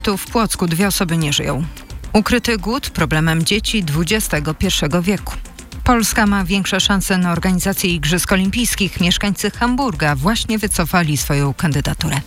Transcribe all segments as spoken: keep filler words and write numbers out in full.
Tu w Płocku dwie osoby nie żyją. Ukryty głód problemem dzieci dwudziestego pierwszego wieku. Polska ma większe szanse na organizację Igrzysk Olimpijskich. Mieszkańcy Hamburga właśnie wycofali swoją kandydaturę.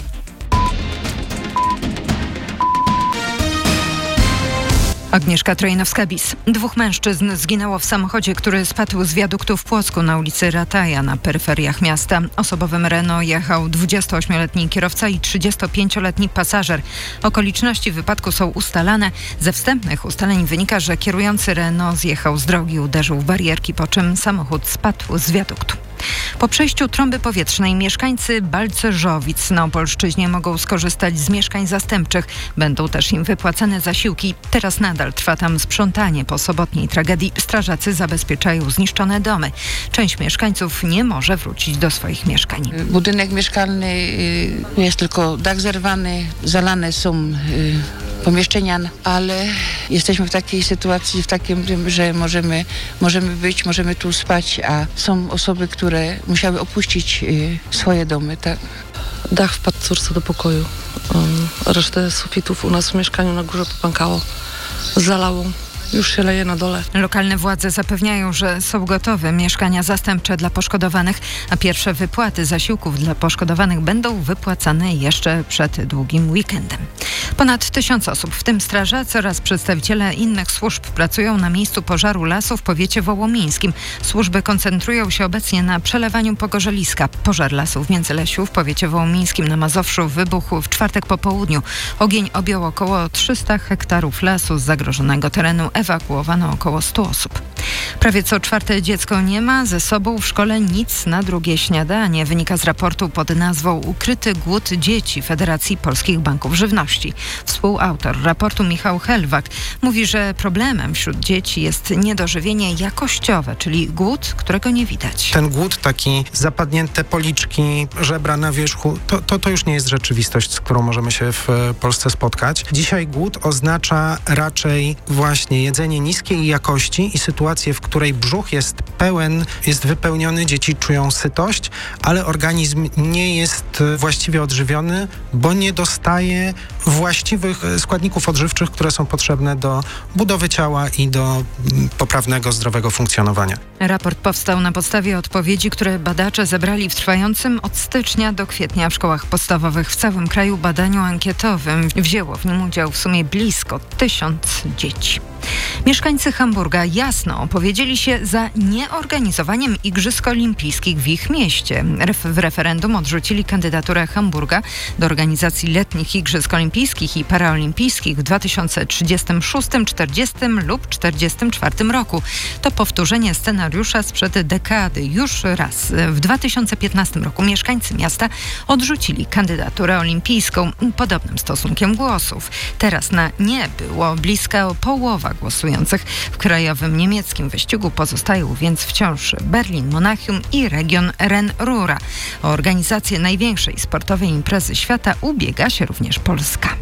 Agnieszka Trojnowska-Bis. Dwóch mężczyzn zginęło w samochodzie, który spadł z wiaduktu w Płocku na ulicy Rataja na peryferiach miasta. Osobowym Renault jechał dwudziestoośmioletni kierowca i trzydziestopięcioletni pasażer. Okoliczności wypadku są ustalane. Ze wstępnych ustaleń wynika, że kierujący Renault zjechał z drogi, uderzył w barierki, po czym samochód spadł z wiaduktu. Po przejściu trąby powietrznej mieszkańcy Balcerzowic na Opolszczyźnie mogą skorzystać z mieszkań zastępczych. Będą też im wypłacane zasiłki. Teraz nadal trwa tam sprzątanie po sobotniej tragedii. Strażacy zabezpieczają zniszczone domy. Część mieszkańców nie może wrócić do swoich mieszkań. Budynek mieszkalny, jest tylko dach zerwany, zalane są pomieszczenia, ale jesteśmy w takiej sytuacji, w takim, że możemy, możemy być, możemy tu spać, a są osoby, które musiały opuścić swoje domy. Tak? Dach wpadł córce do pokoju. Um, resztę sufitów u nas w mieszkaniu na górze popękało. Zalało. Już się leje na dole. Lokalne władze zapewniają, że są gotowe mieszkania zastępcze dla poszkodowanych, a pierwsze wypłaty zasiłków dla poszkodowanych będą wypłacane jeszcze przed długim weekendem. Ponad tysiąc osób, w tym strażacy oraz przedstawiciele innych służb, pracują na miejscu pożaru lasu w powiecie wołomińskim. Służby koncentrują się obecnie na przelewaniu pogorzeliska. Pożar lasu w Międzylesiu w powiecie wołomińskim na Mazowszu wybuchł w czwartek po południu. Ogień objął około trzysta hektarów lasu. Z zagrożonego terenu ewakuowano około stu osób. Prawie co czwarte dziecko nie ma ze sobą w szkole nic na drugie śniadanie. Wynika z raportu pod nazwą Ukryty głód dzieci Federacji Polskich Banków Żywności. Współautor raportu Michał Helwak mówi, że problemem wśród dzieci jest niedożywienie jakościowe, czyli głód, którego nie widać. Ten głód, taki zapadnięte policzki, żebra na wierzchu, to, to, to już nie jest rzeczywistość, z którą możemy się w Polsce spotkać. Dzisiaj głód oznacza raczej właśnie jedzenie niskiej jakości i sytuację, w której brzuch jest pełen, jest wypełniony, dzieci czują sytość, ale organizm nie jest właściwie odżywiony, bo nie dostaje właściwych składników odżywczych, które są potrzebne do budowy ciała i do poprawnego, zdrowego funkcjonowania. Raport powstał na podstawie odpowiedzi, które badacze zebrali w trwającym od stycznia do kwietnia w szkołach podstawowych w całym kraju badaniu ankietowym. Wzięło w nim udział w sumie blisko tysiąc dzieci. Mieszkańcy Hamburga jasno opowiedzieli się za nieorganizowaniem Igrzysk Olimpijskich w ich mieście. W referendum odrzucili kandydaturę Hamburga do organizacji letnich Igrzysk Olimpijskich i Paraolimpijskich w dwa tysiące trzydziestym szóstym, czterdziestym lub czterdziestym czwartym roku. To powtórzenie scenariusza sprzed dekady. Już raz w dwa tysiące piętnastym roku mieszkańcy miasta odrzucili kandydaturę olimpijską podobnym stosunkiem głosów. Teraz na nie było bliska połowa głosujących. W krajowym niemieckim wyścigu pozostają więc wciąż Berlin, Monachium i region Ren-Rura. O organizację największej sportowej imprezy świata ubiega się również Polska.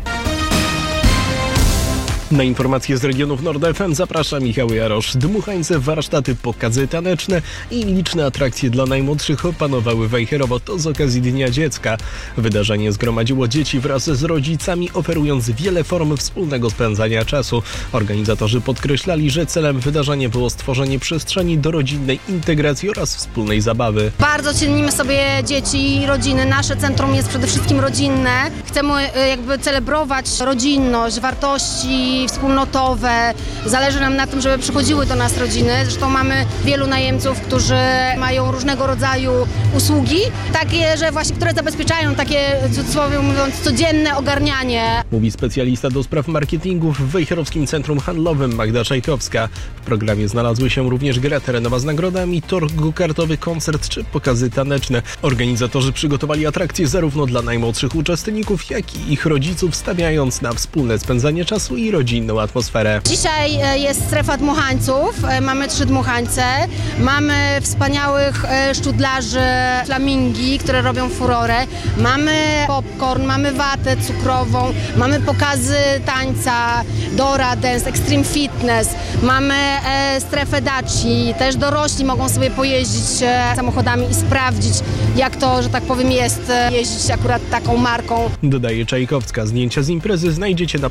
Na informacje z regionów Nord F M zaprasza Michał Jarosz. Dmuchańce, warsztaty, pokazy taneczne i liczne atrakcje dla najmłodszych opanowały Wejherowo. To z okazji Dnia Dziecka. Wydarzenie zgromadziło dzieci wraz z rodzicami, oferując wiele form wspólnego spędzania czasu. Organizatorzy podkreślali, że celem wydarzenia było stworzenie przestrzeni do rodzinnej integracji oraz wspólnej zabawy. Bardzo cenimy sobie dzieci i rodziny. Nasze centrum jest przede wszystkim rodzinne. Chcemy jakby celebrować rodzinność, wartości wspólnotowe. Zależy nam na tym, żeby przychodziły do nas rodziny. Zresztą mamy wielu najemców, którzy mają różnego rodzaju usługi, takie, że właśnie, które zabezpieczają takie, w cudzysłowie mówiąc, codzienne ogarnianie. Mówi specjalista do spraw marketingu w Wejherowskim Centrum Handlowym Magda Czajkowska. W programie znalazły się również gra terenowa z nagrodami, tor go-kartowy, koncert czy pokazy taneczne. Organizatorzy przygotowali atrakcje zarówno dla najmłodszych uczestników, jak i ich rodziców, stawiając na wspólne spędzanie czasu i rodzinną atmosferę. Dzisiaj jest strefa dmuchańców. Mamy trzy dmuchańce. Mamy wspaniałych szczudlarzy flamingi, które robią furorę. Mamy popcorn, mamy watę cukrową, mamy pokazy tańca, Dora Dance, Extreme Fitness. Mamy strefę daci. Też dorośli mogą sobie pojeździć samochodami i sprawdzić, jak to, że tak powiem, jest jeździć akurat taką marką. Dodaje Czajkowska. Zdjęcia z imprezy znajdziecie na